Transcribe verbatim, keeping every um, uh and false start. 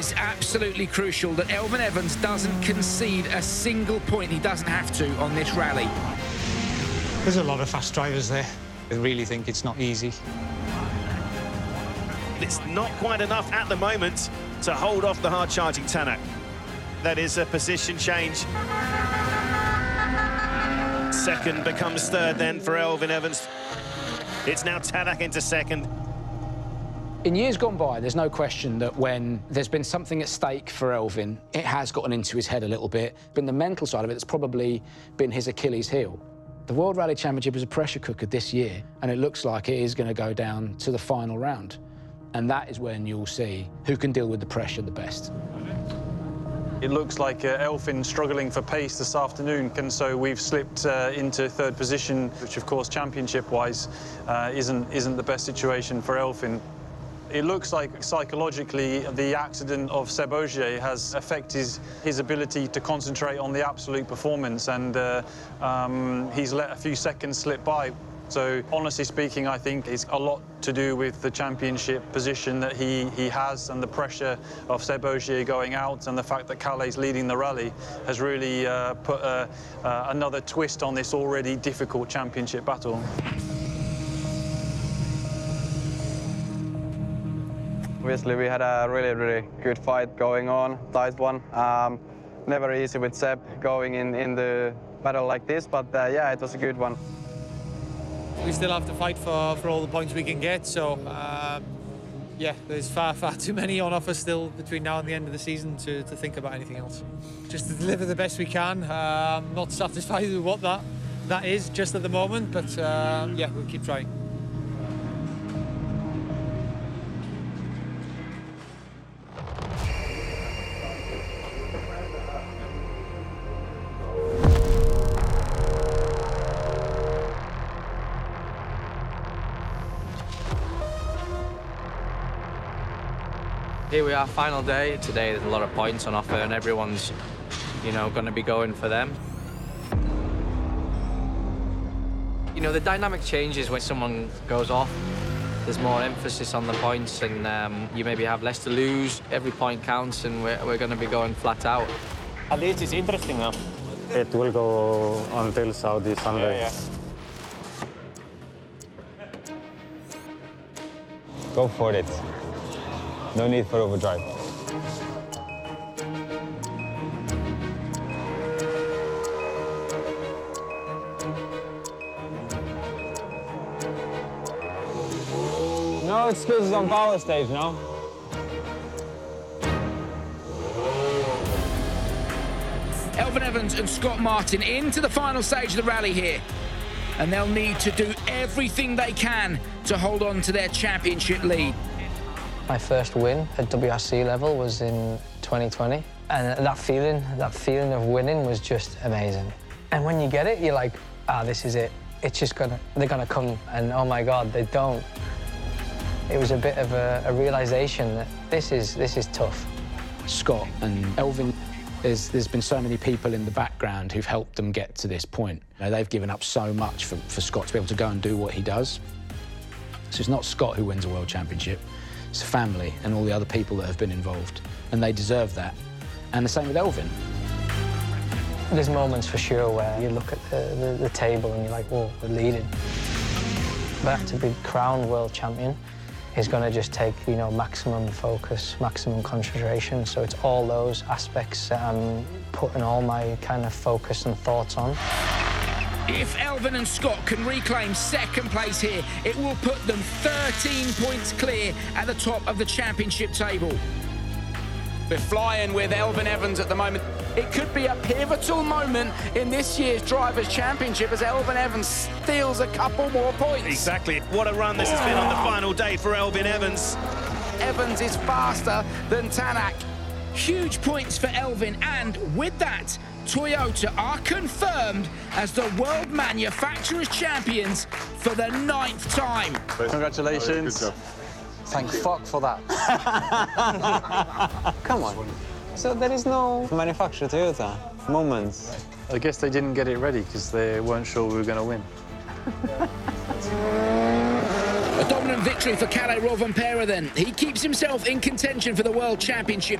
is absolutely crucial that Elfyn Evans doesn't concede a single point. He doesn't have to on this rally. There's a lot of fast drivers there. I really think it's not easy. It's not quite enough at the moment to hold off the hard-charging Tanak. That is a position change. Second becomes third then for Elfyn Evans. It's now Tanak into second. In years gone by, there's no question that when there's been something at stake for Elfyn, it has gotten into his head a little bit. But the mental side of it, it's probably been his Achilles heel. The World Rally Championship is a pressure cooker this year, and it looks like it is going to go down to the final round. And that is when you'll see who can deal with the pressure the best. It looks like uh, Elfyn struggling for pace this afternoon, and so we've slipped uh, into third position, which, of course, championship-wise, uh, isn't, isn't the best situation for Elfyn. It looks like psychologically the accident of Seb Ogier has affected his, his ability to concentrate on the absolute performance, and uh, um, he's let a few seconds slip by. So, honestly speaking, I think it's a lot to do with the championship position that he, he has, and the pressure of Seb Ogier going out, and the fact that Calais leading the rally has really uh, put uh, uh, another twist on this already difficult championship battle. Obviously, we had a really, really good fight going on, tight one. Um, never easy with Seb going in, in the battle like this, but uh, yeah, it was a good one. We still have to fight for, for all the points we can get, so um, yeah, there's far, far too many on offer still between now and the end of the season to, to think about anything else. Just to deliver the best we can. Um, not satisfied with what that, that is just at the moment, but um, yeah, we'll keep trying. Here we are, final day. Today there's a lot of points on offer and everyone's, you know, going to be going for them. You know, the dynamic changes when someone goes off. There's more emphasis on the points, and um, you maybe have less to lose. Every point counts, and we're, we're going to be going flat out. At least it's interesting now. It will go until Saudi Sunday. Yeah, yeah. Go for it. No need for overdrive. No excuses on power stage, no? Elfyn Evans and Scott Martin into the final stage of the rally here. And they'll need to do everything they can to hold on to their championship lead. My first win at W R C level was in twenty twenty, and that feeling, that feeling of winning was just amazing. And when you get it, you're like, ah, this is it. It's just gonna, they're gonna come, and oh my God, they don't. It was a bit of a, a realization that this is, this is tough. Scott and Elfyn, there's, there's been so many people in the background who've helped them get to this point. You know, they've given up so much for, for Scott to be able to go and do what he does. So it's not Scott who wins a world championship. It's the family and all the other people that have been involved, and they deserve that. And the same with Elfyn. There's moments for sure where you look at the, the, the table and you're like, whoa, we're leading. But to be crowned world champion is going to just take, you know, maximum focus, maximum concentration. So it's all those aspects that I'm putting all my kind of focus and thoughts on. If Elfyn and Scott can reclaim second place here, it will put them thirteen points clear at the top of the championship table. We're flying with Elfyn Evans at the moment. It could be a pivotal moment in this year's Drivers' Championship as Elfyn Evans steals a couple more points. Exactly. What a run this has been on the final day for Elfyn Evans. Evans is faster than Tanak. Huge points for Elfyn, and with that, Toyota are confirmed as the World Manufacturers' Champions for the ninth time. Congratulations. Thank fuck for that. Come on. So there is no manufacturer Toyota moments. I guess they didn't get it ready because they weren't sure we were going to win. A dominant victory for Kalle Rovanperä then. He keeps himself in contention for the World Championship.